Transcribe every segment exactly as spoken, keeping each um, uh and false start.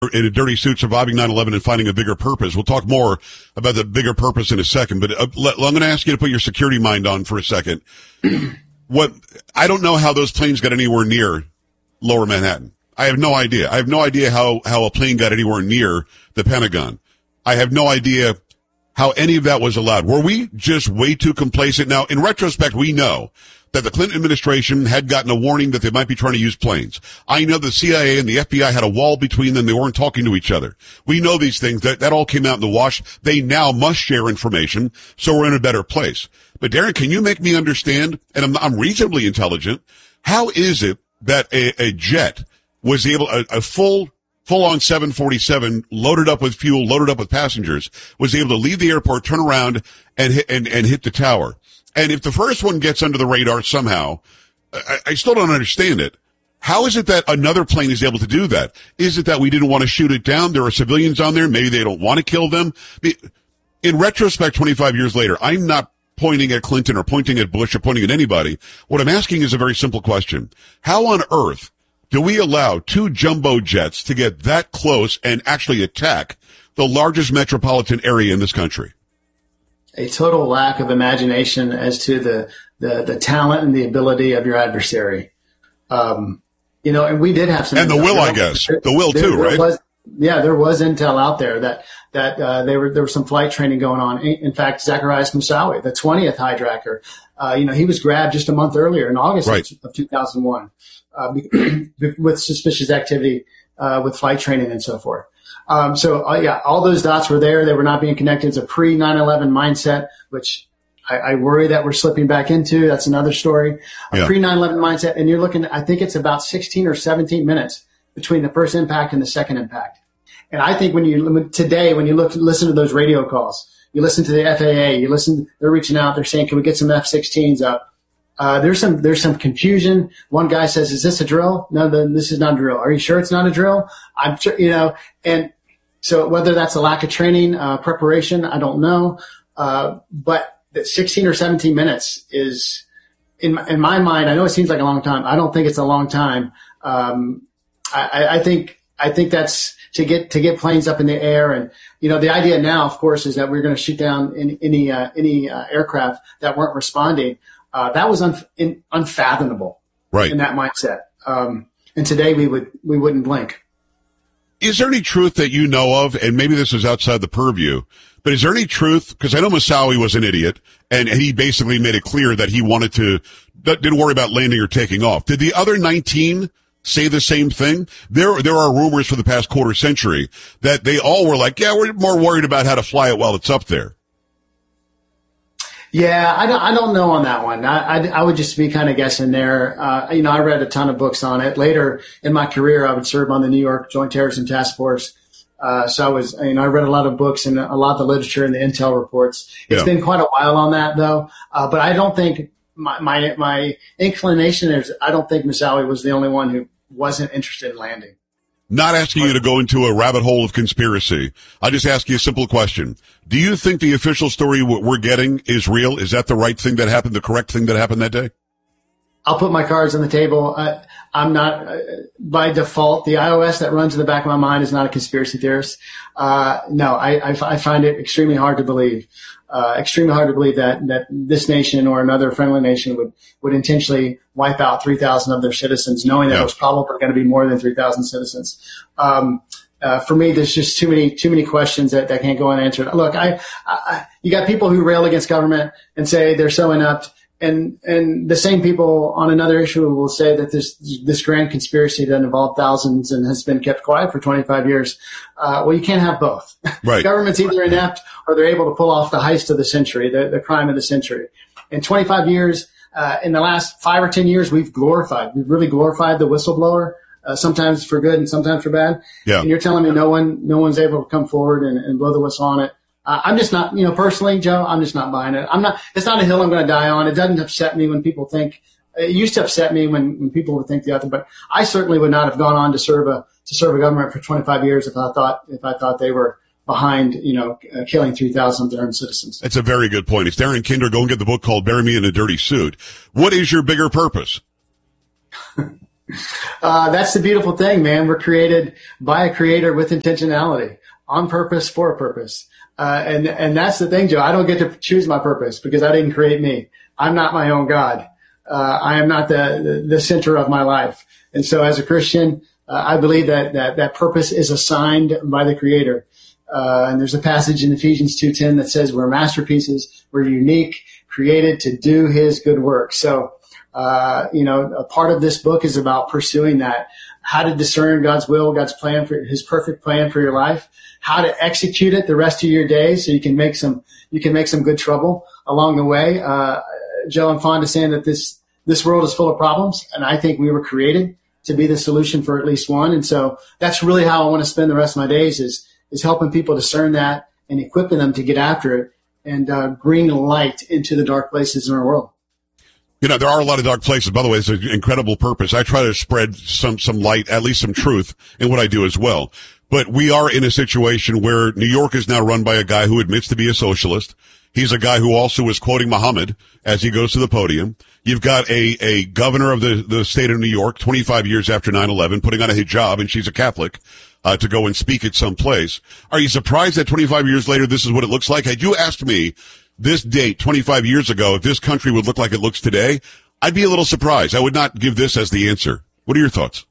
in a dirty suit surviving nine eleven and finding a bigger purpose. We'll talk more about the bigger purpose in a second, but uh, let, I'm going to ask you to put your security mind on for a second. What I don't know how those planes got anywhere near Lower Manhattan. I have no idea. I have no idea how, how a plane got anywhere near the Pentagon. I have no idea how any of that was allowed. Were we just way too complacent? Now, in retrospect, we know that the Clinton administration had gotten a warning that they might be trying to use planes. I know the C I A and the F B I had a wall between them. They weren't talking to each other. We know these things. That, that all came out in the wash. They now must share information, so we're in a better place. But, Darren, can you make me understand, and I'm, I'm reasonably intelligent, how is it that a, a jet was able, a, a full, full-on seven forty-seven, loaded up with fuel, loaded up with passengers, was able to leave the airport, turn around, and hit, and, and hit the tower? And if the first one gets under the radar somehow, I, I still don't understand it. How is it that another plane is able to do that? Is it that we didn't want to shoot it down? There are civilians on there. Maybe they don't want to kill them. In retrospect, twenty-five years later, I'm not pointing at Clinton or pointing at Bush or pointing at anybody. What I'm asking is a very simple question. How on earth do we allow two jumbo jets to get that close and actually attack the largest metropolitan area in this country? A total lack of imagination as to the, the, the talent and the ability of your adversary. Um, you know, and we did have some. And the will, I guess. The will, too, right? Was, yeah, there was intel out there that, that, uh, they were, there was some flight training going on. In fact, Zacarias Moussaoui, the twentieth hijacker, uh, you know, he was grabbed just a month earlier in August right. of two thousand one, uh, with suspicious activity, uh, with flight training and so forth. Um, so, uh, yeah, all those dots were there. They were not being connected. It's a pre nine eleven mindset, which I, I worry that we're slipping back into. That's another story. A yeah. pre nine eleven mindset. And you're looking, I think it's about sixteen or seventeen minutes between the first impact and the second impact. And I think when you, today, when you look, listen to those radio calls, you listen to the F A A, you listen, they're reaching out, they're saying, can we get some F sixteens up? Uh, there's some, there's some confusion. One guy says, is this a drill? No, then this is not a drill. Are you sure it's not a drill? I'm sure, you know, and so whether that's a lack of training, uh, preparation, I don't know. Uh, but that sixteen or seventeen minutes is in my, in my mind, I know it seems like a long time. I don't think it's a long time. Um, I, I think, I think that's to get, to get planes up in the air. And, you know, the idea now, of course, is that we're going to shoot down any, any, uh, any, uh, aircraft that weren't responding. Uh, that was un- in, unfathomable, right? In that mindset. Um, and today we would, we wouldn't blink. Is there any truth that you know of, and maybe this is outside the purview, but is there any truth, because I know Moussaoui was an idiot, and he basically made it clear that he wanted to, didn't worry about landing or taking off. Did the other nineteen say the same thing? There, there are rumors for the past quarter century that they all were like, yeah, we're more worried about how to fly it while it's up there. Yeah, I don't, I don't know on that one. I, I, I would just be kind of guessing there. Uh, you know, I read a ton of books on it. Later in my career, I would serve on the New York Joint Terrorism Task Force. Uh, so I was, you know, I read a lot of books and a lot of the literature and the intel reports. It's yeah. been quite a while on that though. Uh, but I don't think my, my, my inclination is, I don't think Moussaoui was the only one who wasn't interested in landing. Not asking you to go into a rabbit hole of conspiracy. I just ask you a simple question. Do you think the official story we're getting is real? Is that the right thing that happened, the correct thing that happened that day? I'll put my cards on the table. I, I'm not, uh, by default, the I O S that runs in the back of my mind is not a conspiracy theorist. Uh, no, I, I, I find it extremely hard to believe, uh, extremely hard to believe that, that this nation or another friendly nation would, would intentionally wipe out three thousand of their citizens, knowing that yeah. it was probably going to be more than three thousand citizens. Um, uh, for me, there's just too many, too many questions that, that can't go unanswered. Look, I, I, you got people who rail against government and say they're so inept. And, and the same people on another issue will say that this, this grand conspiracy that involved thousands and has been kept quiet for twenty-five years. Uh, well, you can't have both. Right. Government's either inept or they're able to pull off the heist of the century, the, the crime of the century. In twenty-five years, uh, in the last five or ten years, we've glorified, we've really glorified the whistleblower, uh, sometimes for good and sometimes for bad. Yeah. And you're telling me no one, no one's able to come forward and, and blow the whistle on it. Uh, I'm just not, you know, personally, Joe, I'm just not buying it. I'm not, it's not a hill I'm going to die on. It doesn't upset me when people think, it used to upset me when, when people would think the other, but I certainly would not have gone on to serve a, to serve a government for twenty-five years if I thought, if I thought they were behind, you know, uh, killing three thousand of their own citizens. That's a very good point. It's Darren Kinder. Go and get the book called Bury Me in a Dirty Suit. What is your bigger purpose? Uh, that's the beautiful thing, man. We're created by a creator with intentionality, on purpose, for a purpose. Uh, and, and that's the thing, Joe. I don't get to choose my purpose because I didn't create me. I'm not my own God. Uh, I am not the, the, the center of my life. And so as a Christian, uh, I believe that, that, that purpose is assigned by the creator. Uh, and there's a passage in Ephesians two ten that says we're masterpieces. We're unique, created to do his good work. So, uh, you know, a part of this book is about pursuing that, how to discern God's will, God's plan for his perfect plan for your life, how to execute it the rest of your days so you can make some, you can make some good trouble along the way. Uh, Joe, I'm fond of saying that this, this world is full of problems, and I think we were created to be the solution for at least one. And so that's really how I want to spend the rest of my days is, is helping people discern that and equipping them to get after it and uh, bring light into the dark places in our world. You know, there are a lot of dark places. By the way, it's an incredible purpose. I try to spread some, some light, at least some truth in what I do as well. But we are in a situation where New York is now run by a guy who admits to be a socialist. He's a guy who also is quoting Muhammad as he goes to the podium. You've got a, a governor of the, the state of New York, twenty-five years after nine eleven, putting on a hijab, and she's a Catholic, uh, to go and speak at some place. Are you surprised that twenty-five years later, this is what it looks like? Had you asked me this date twenty-five years ago, if this country would look like it looks today, I'd be a little surprised. I would not give this as the answer. What are your thoughts?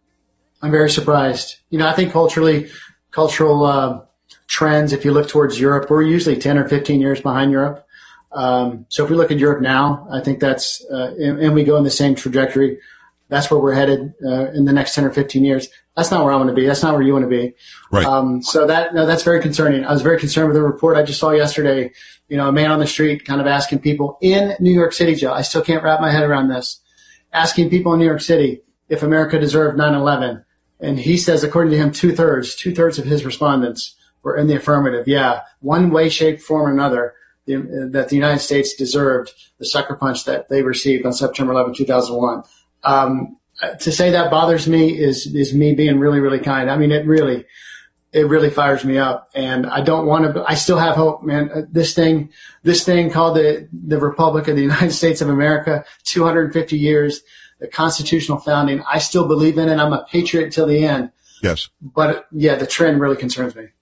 I'm very surprised. You know, I think culturally, cultural, uh, trends, if you look towards Europe, we're usually ten or fifteen years behind Europe. Um, so if we look at Europe now, I think that's, uh, and, and we go in the same trajectory. That's where we're headed, uh, in the next ten or fifteen years. That's not where I want to be. That's not where you want to be. Right. Um, so that, no, that's very concerning. I was very concerned with the report I just saw yesterday. You know, a man on the street kind of asking people in New York City, Joe, I still can't wrap my head around this, asking people in New York City if America deserved nine eleven. And he says, according to him, two thirds, two thirds of his respondents were in the affirmative. Yeah. One way, shape, form, or another, the, uh, that the United States deserved the sucker punch that they received on September eleventh, two thousand one. Um, to say that bothers me is, is me being really, really kind. I mean, it really, it really fires me up, and I don't want to, I still have hope, man. Uh, this thing, this thing called the, the Republic of the United States of America, two hundred fifty years, the constitutional founding. I still believe in it. I'm a patriot till the end. Yes. But yeah, the trend really concerns me.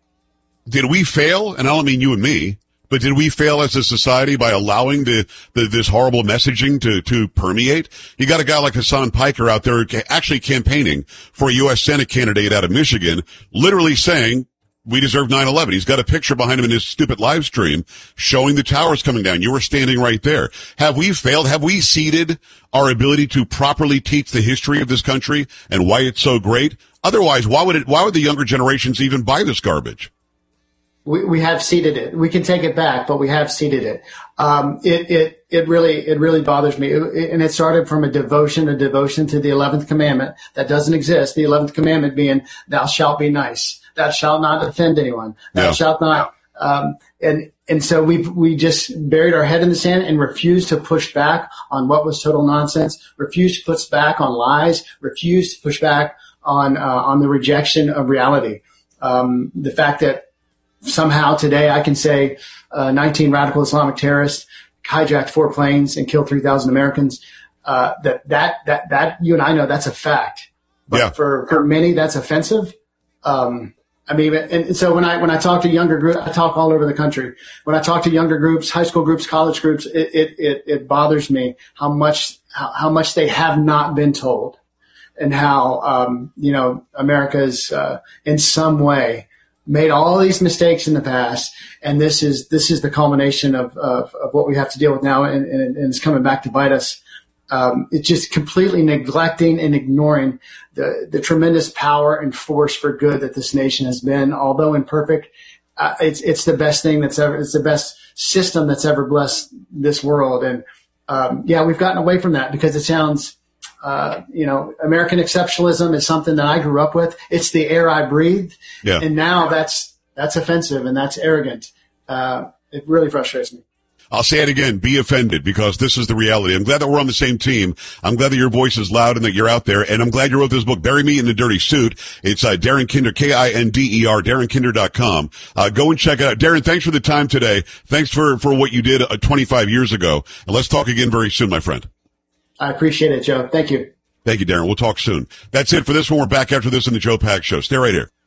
Did we fail? And I don't mean you and me, but did we fail as a society by allowing the, the this horrible messaging to, to permeate? You got a guy like Hassan Piker out there actually campaigning for a U S Senate candidate out of Michigan, literally saying, we deserve nine eleven. He's got a picture behind him in his stupid live stream showing the towers coming down. You were standing right there. Have we failed? Have we ceded our ability to properly teach the history of this country and why it's so great? Otherwise, why would it, why would the younger generations even buy this garbage? We, we have seeded it. We can take it back, but we have seeded it. Um, it, it, it really, it really bothers me. It, it, and it started from a devotion, a devotion to the eleventh commandment that doesn't exist. The eleventh commandment being, thou shalt be nice. Thou shalt not offend anyone. Thou yeah. shalt not, um, and, and so we've, we just buried our head in the sand and refused to push back on what was total nonsense, refused to push back on lies, refused to push back on, uh, on the rejection of reality. Um, the fact that, somehow today I can say uh, nineteen radical Islamic terrorists hijacked four planes and killed three thousand Americans. Uh, that, that, that, that you and I know that's a fact. But yeah. for, for many, that's offensive. Um, I mean, and, and so when I, when I talk to younger groups, I talk all over the country. When I talk to younger groups, high school groups, college groups, it, it, it, it bothers me how much, how, how much they have not been told and how, um, you know, America's, uh, in some way, made all these mistakes in the past, and this is this is the culmination of of, of what we have to deal with now, and, and, and it's coming back to bite us. Um, it's just completely neglecting and ignoring the the tremendous power and force for good that this nation has been, although imperfect. Uh, it's it's the best thing that's ever. It's the best system that's ever blessed this world, and um, yeah, we've gotten away from that because it sounds. Uh, you know, American exceptionalism is something that I grew up with. It's the air I breathed. Yeah. And now that's, that's offensive and that's arrogant. Uh, it really frustrates me. I'll say it again, be offended, because this is the reality. I'm glad that we're on the same team. I'm glad that your voice is loud and that you're out there. And I'm glad you wrote this book, Bury Me in a Dirty Suit. It's uh, Darren Kinder, K I N D E R, darren kinder dot com. Uh, go and check it out. Darren, thanks for the time today. Thanks for, for what you did uh, twenty-five years ago. And let's talk again very soon, my friend. I appreciate it, Joe. Thank you. Thank you, Darren. We'll talk soon. That's it for this one. We're back after this in the Joe Pags Show. Stay right here.